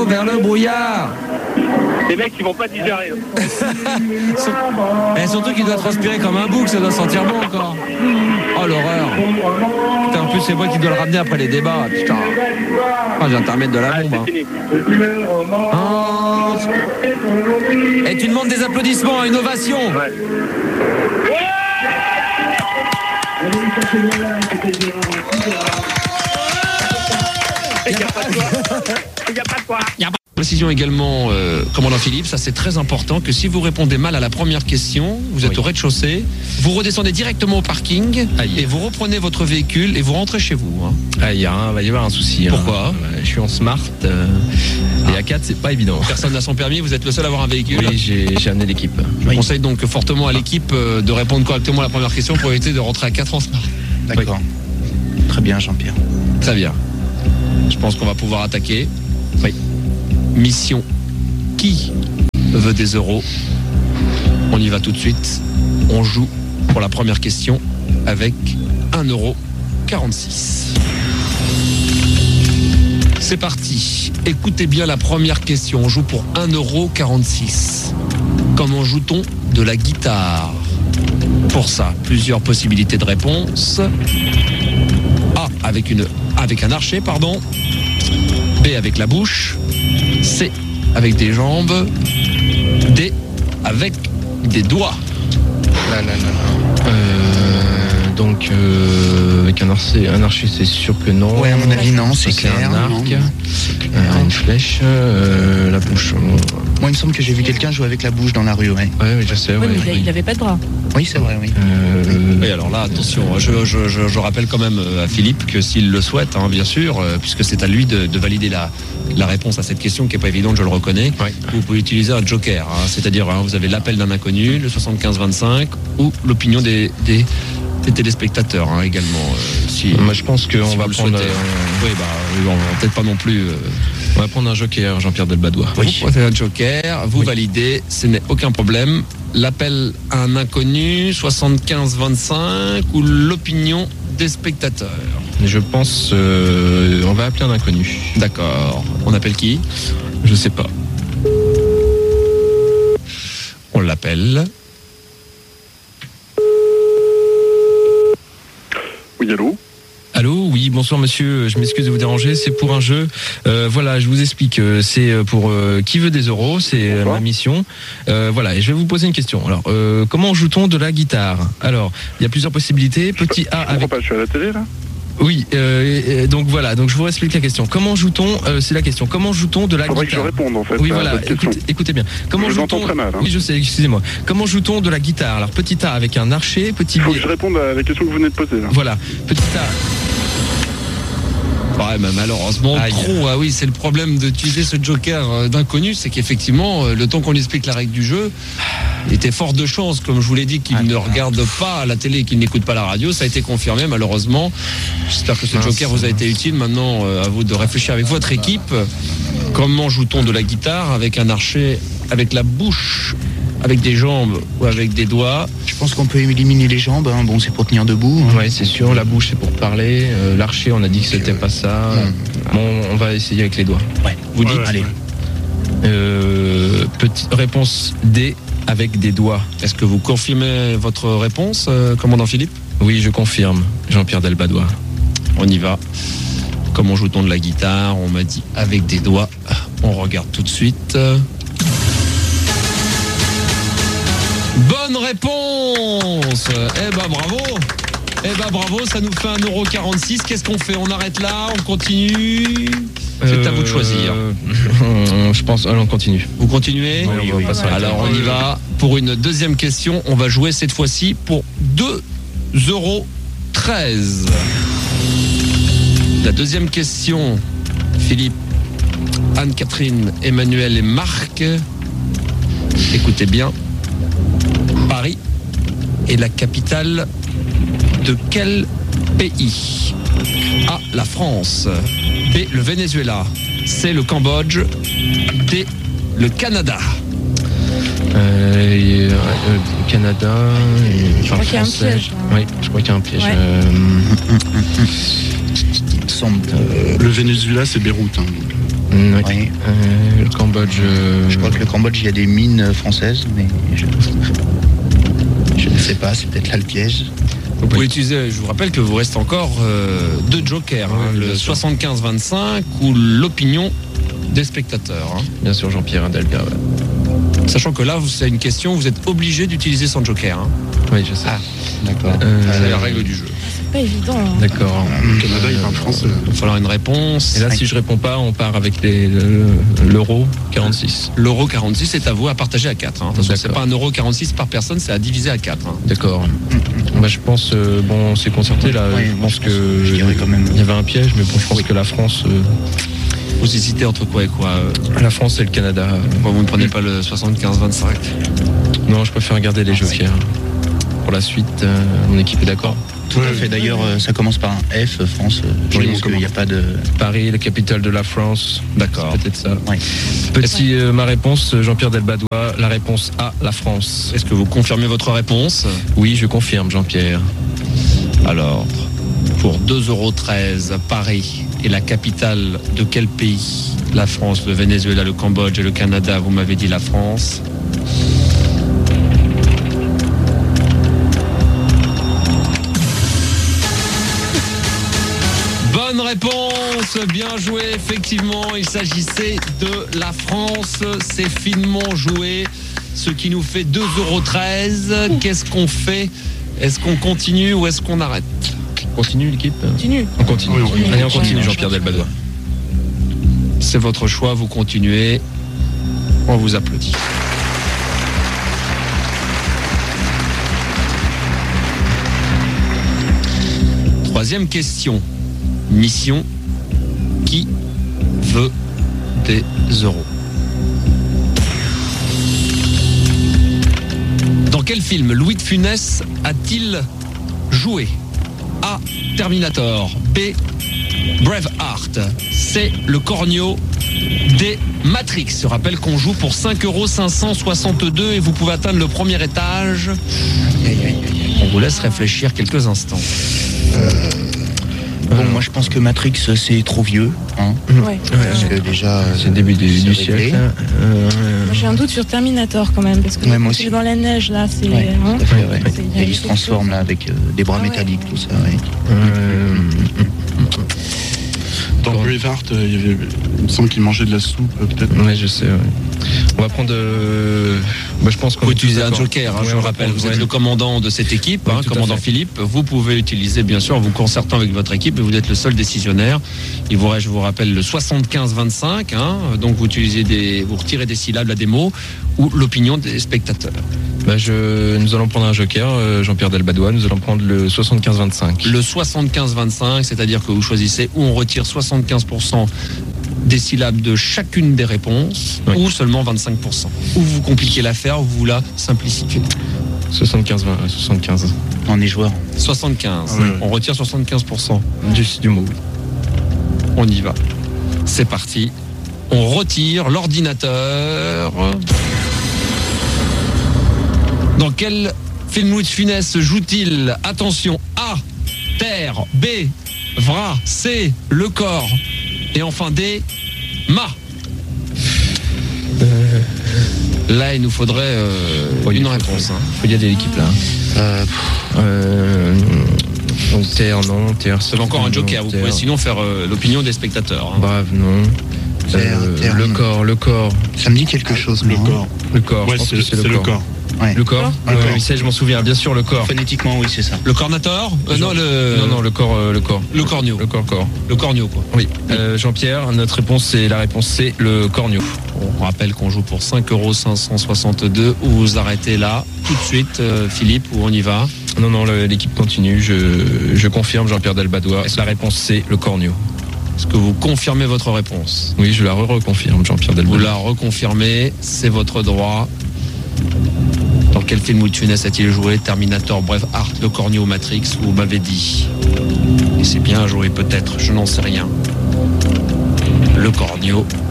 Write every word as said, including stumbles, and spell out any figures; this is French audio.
vers le brouillard. Les mecs, ils vont pas digérer. Et surtout qu'il doit transpirer comme un bouc, ça doit sentir bon encore. Oh l'horreur. Putain, en plus c'est moi qui dois le ramener après les débats. Putain. Oh, je viens de te remettre de la bombe. Hein. Oh. Et tu demandes des applaudissements, une ovation. Ouais. Il n'y a pas de quoi. Il n'y a pas de quoi. Précision également, euh, commandant Philippe, ça c'est très important que si vous répondez mal à la première question, vous êtes oui. au rez-de-chaussée, vous redescendez directement au parking Aïe. et vous reprenez votre véhicule et vous rentrez chez vous. Hein. Ah, il hein, va y avoir un souci. Pourquoi hein. Je suis en smart euh, ah. et à quatre c'est pas évident. Personne n'a son permis, vous êtes le seul à avoir un véhicule. Oui, j'ai, j'ai amené l'équipe. Je oui. conseille donc fortement à l'équipe de répondre correctement à la première question pour éviter de rentrer à quatre en smart. D'accord. Oui. Très bien Jean-Pierre. Très bien. Je pense qu'on va pouvoir attaquer. Oui. Mission qui veut des euros? On y va tout de suite. On joue pour la première question avec un euro quarante-six. C'est parti. Écoutez bien la première question. On joue pour un euro quarante-six. Comment joue-t-on de la guitare? Pour ça, plusieurs possibilités de réponse. A avec une avec un archet, pardon. B avec la bouche. C avec des jambes. D avec des doigts. Là, là, là, là. Euh, donc euh, avec un archer, un archer c'est sûr que non. Ouais, à mon avis non, c'est, c'est clair. Un arc, euh, une flèche, euh, la bouche. Moi il me semble que j'ai vu quelqu'un jouer avec la bouche dans la rue, ouais. Ouais, oui, je sais. Ouais, ouais, mais oui. il n'avait pas de bras. Oui, c'est vrai, oui. Euh, oui, alors là, attention, je, je, je, je rappelle quand même à Philippe que s'il le souhaite, hein, bien sûr, euh, puisque c'est à lui de, de valider la, la réponse à cette question qui n'est pas évidente, je le reconnais, ouais. Vous pouvez utiliser un joker, hein, c'est-à-dire hein, vous avez l'appel d'un inconnu, le soixante-quinze vingt-cinq, ou l'opinion des, des, des téléspectateurs hein, également. Euh, si, Moi, je pense qu'on si va prendre... Euh... Oui, bah, on va peut-être pas non plus... Euh... On va prendre un joker, Jean-Pierre Delbadois. Oui. Vous prenez un joker, vous oui. validez, ce n'est aucun problème. L'appel à un inconnu, soixante-quinze vingt-cinq, ou l'opinion des spectateurs. Je pense, euh, on va appeler un inconnu. D'accord. On appelle qui? Je sais pas. On l'appelle. Oui, allô? Allô, oui, bonsoir monsieur, je m'excuse de vous déranger, c'est pour un jeu, euh, voilà, je vous explique, c'est pour euh, qui veut des euros, c'est bonsoir. Ma mission, euh, voilà, et je vais vous poser une question. Alors, euh, comment joue-t-on de la guitare? Alors, il y a plusieurs possibilités, petit A avec... Je comprends pas, je suis à la télé là? Oui, euh, donc voilà, donc je vous explique la question. Comment joue-t-on, euh, c'est la question, comment joue-t-on de la Faudrait guitare? Que je réponde en fait. Oui, voilà, écoutez, écoutez bien. Comment je joue-t-on très mal, hein. Oui, je sais, excusez-moi. Comment joue-t-on de la guitare? Alors, petit A avec un archet, petit B... Il faut que je réponde à la question que vous venez de poser là. Voilà, petit A... Ouais, mais malheureusement, Aïe. trop. Ah oui, c'est le problème d'utiliser ce joker d'inconnu, c'est qu'effectivement, le temps qu'on lui explique la règle du jeu, il était fort de chance, comme je vous l'ai dit, qu'il ah, ne regarde pas la télé et qu'il n'écoute pas la radio. Ça a été confirmé, malheureusement. J'espère que ce mince, joker vous a été utile. Maintenant, euh, à vous de réfléchir avec votre équipe. Comment joue-t-on de la guitare avec un archet, avec la bouche, avec des jambes ou avec des doigts? Je pense qu'on peut éliminer les jambes, hein. Bon, c'est pour tenir debout. Hein. Oui, c'est sûr, la bouche c'est pour parler, euh, l'archet on a dit que c'était pas ça. Mmh. Bon, on va essayer avec les doigts. Ouais. Vous dites ouais, allez. Euh, petite réponse D avec des doigts. Est-ce que vous confirmez votre réponse, euh, commandant Philippe? Oui, je confirme, Jean-Pierre Delbadois. On y va. Comment joue-t-on de la guitare? On m'a dit avec des doigts. On regarde tout de suite. Bonne réponse. Eh ben bravo. Eh ben bravo, ça nous fait un euro quarante-six. Qu'est-ce qu'on fait? On arrête là? On continue? C'est euh, à vous de choisir. Euh, je pense, allons, on continue. Vous continuez? Oui, oui, oui. Alors on y va pour une deuxième question. On va jouer cette fois-ci pour deux euros treize. La deuxième question, Philippe, Anne-Catherine, Emmanuel et Marc. Écoutez bien. Paris est la capitale de quel pays? A. La France. B. Le Venezuela. C. Le Cambodge. D. Le Canada. Euh, et, euh, le Canada. Et, je crois qu'il y a un piège. Hein. Oui, je crois qu'il y a un piège. Ouais. Euh, euh, le Venezuela, c'est Beyrouth. Hein. Mm, oui. Oui. Euh, le Cambodge. euh, Je crois que le Cambodge, il y a des mines françaises, mais je, je ne sais pas, c'est peut-être là le piège. Vous pouvez utiliser, je vous rappelle que vous reste encore euh, deux jokers, hein, Oui, le bien sûr. soixante-quinze vingt-cinq ou l'opinion des spectateurs. hein. Bien sûr, Jean-Pierre Adelbert. Ouais. Sachant que là, vous- c'est une question, vous êtes obligé d'utiliser son joker. hein. Oui, je sais. Ah. D'accord. Euh, C'est la règle du jeu. C'est pas évident. hein. D'accord. Au Canada, il parle français. Il va falloir une réponse. Et là, si je réponds pas, on part avec les, le- l'euro quarante-six. L'euro quarante-six est à vous à partager à quatre. Hein. De toute façon, c'est D'accord. pas un euro quarante-six par personne, c'est à diviser à quatre. hein. D'accord. Bah, je pense, euh, bon, c'est concerté là. Oui, je moi, pense je pense- que je dirais quand même. il y avait un piège, mais bon, je pense que la France, euh, Vous hésitez entre quoi et quoi euh, la France et le Canada. euh, Pourquoi vous ne prenez pas le soixante-quinze vingt-cinq? non, je préfère garder les jokers. Pour la suite, euh, mon équipe est d'accord. Tout à fait. D'ailleurs, euh, ça commence par un F, France. euh, Je Oui, pense on qu'il n'y a pas de. Paris, la capitale de la France. D'accord. C'est peut-être ça. Oui. Petit, euh, ma réponse, Jean-Pierre Delbadois, la réponse A, la France. Est-ce que vous confirmez votre réponse? Oui, je confirme, Jean-Pierre. Alors, pour deux euros treize, Paris est la capitale de quel pays? La France, le Venezuela, le Cambodge et le Canada. Vous m'avez dit la France. Bonne réponse, bien joué. Effectivement, il s'agissait de la France. C'est finement joué, ce qui nous fait deux euros treize. Qu'est-ce qu'on fait? Est-ce qu'on continue ou est-ce qu'on arrête? On continue l'équipe Continue. On continue. Oui, on continue. Allez, on continue, Ouais, Jean-Pierre je pense Delbadois. C'est votre choix, vous continuez. On vous applaudit. Troisième question. Mission. Qui veut des euros? Dans quel film Louis de Funès a-t-il joué? A. Terminator. B. Braveheart. C. Le Cornio. D. Matrix. Je rappelle qu'on joue pour cinq euros cinq cent soixante-deux et vous pouvez atteindre le premier étage. On vous laisse réfléchir quelques instants. Bon, moi, je pense que Matrix, c'est trop vieux. Hein, Ouais. parce que déjà. C'est le début du, c'est du réglé. siècle. Euh, Moi, j'ai un doute sur Terminator quand même, parce que Ouais, quand moi il est aussi. dans la neige là, c'est. Ouais, hein, tout à fait, ouais. c'est- il y a Et il se quelque transforme chose. là avec euh, des bras Ah ouais. métalliques, tout ça. Ouais. euh, Dans Braveheart, euh, il, y avait, il me semble qu'il mangeait de la soupe, euh, peut-être. ouais, je sais. Ouais. On va prendre. Euh, bah, je pense qu'on Vous est tous utilisez un d'accord. joker, hein, Ouais, je on vous va rappelle. prendre, Vous êtes ouais. le commandant de cette équipe, Oui, hein, tout à commandant fait. Philippe. Vous pouvez utiliser, bien sûr, en vous concertant avec votre équipe, et vous êtes le seul décisionnaire. Il vous reste, je vous rappelle, le soixante-quinze vingt-cinq. Hein, donc vous utilisez des, vous retirez des syllabes, la démo, ou l'opinion des spectateurs. Bah, je, nous allons prendre un joker, euh, Jean-Pierre Delbadois. Nous allons prendre le soixante-quinze vingt-cinq. Le soixante-quinze vingt-cinq, c'est-à-dire que vous choisissez où on retire soixante-quinze pour cent des syllabes de chacune des réponses, Oui. ou seulement vingt-cinq pour cent. Ou vous compliquez l'affaire, ou vous la simplifiez. soixante-quinze vingt, soixante-quinze. On est joueur. soixante-quinze. Ah ouais, ouais. On retire soixante-quinze pour cent. Du, du mot. On y va. C'est parti. On retire l'ordinateur. Dans quel film Louis de Funès joue-t-il? Attention. A. Terre. B. Vra. C. Le corps. Et enfin D. Ma. Là, il nous faudrait euh, Oui, une il faut- réponse. hein. Faut y aller l'équipe là. Euh, Euh, donc terre non, terre. Vous avez encore un joker. Vous terre. pouvez sinon faire euh, l'opinion des spectateurs. hein. Brave non. Terre, Euh, terre, le non. corps, le corps, ça me dit quelque chose. Le moi, hein. corps. le corps. Ouais, je pense c'est que c'est le corps. Ouais. Le corps. Le Ah, corps. oui, ça, je m'en souviens. Bien sûr, le corps. Phonétiquement, oui, c'est ça. Le cornator Euh, Non, le, Non, non, le corps, euh, le corps. le cornio. Le corps, corps. Le cornio, quoi. Oui. Euh, Jean-Pierre, notre réponse c'est la réponse c'est le cornio. On rappelle qu'on joue pour cinq euros cinq cent soixante-deux. Ou vous arrêtez là, tout de suite, euh, Philippe, ou on y va? Non, non, le- l'équipe continue. Je, je confirme, Jean-Pierre Delbadois. La réponse c'est le cornio. Est-ce que vous confirmez votre réponse? Oui, je la re-reconfirme, Jean-Pierre Vous Delbadois. la reconfirmez, c'est votre droit. Dans quel film Louis de Funès a-t-il joué? Terminator, Braveheart, Le Cornio, Matrix, vous m'avez dit. Et c'est bien joué peut-être, je n'en sais rien. Le Cornio,